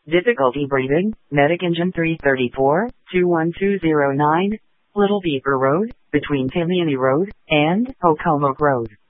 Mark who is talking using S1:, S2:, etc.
S1: Difficulty breathing, Medic Engine 334, 21209, Little Beaver Road, between Tamiami Road and Pocomoke Road.